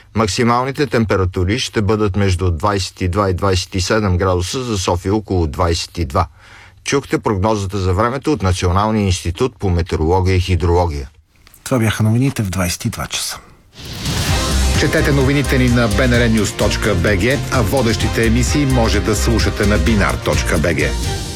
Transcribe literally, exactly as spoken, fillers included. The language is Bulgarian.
Максималните температури ще бъдат между двадесет и два и двадесет и седем градуса, за София около двадесет и два. Чухте прогнозата за времето от Националния институт по метеорология и хидрология. Това бяха новините в двадесет и два часа. Четете новините ни на би ен ар нюз точка би джи, а водещите емисии може да слушате на би ен ар точка би джи.